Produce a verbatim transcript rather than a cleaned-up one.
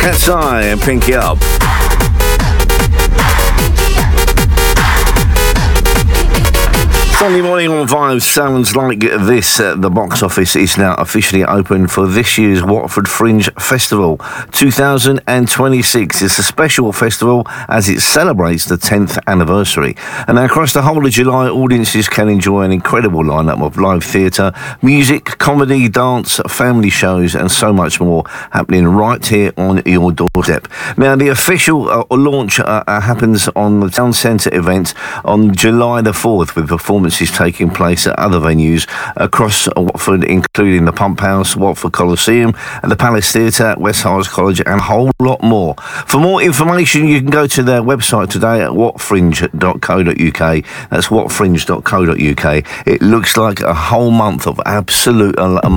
Cat's Eye and Pinky Up. Sunday morning on Vibes sounds like this. Uh, the box office is now officially open for this year's Watford Fringe Festival twenty twenty-six. It's a special festival as it celebrates the tenth anniversary. And across the whole of July, audiences can enjoy an incredible lineup of live theatre, music, comedy, dance, family shows and so much more happening right here on your doorstep. Now, the official uh, launch uh, uh, happens on the Town Centre event on July the fourth, with performances taking place at other venues across Watford, including the Pump House, Watford Coliseum, and the Palace Theatre, West Harts College, and a whole lot more. For more information, you can go to their website today at what fringe dot co dot uk. That's what fringe dot co dot uk. It looks like a whole month of absolute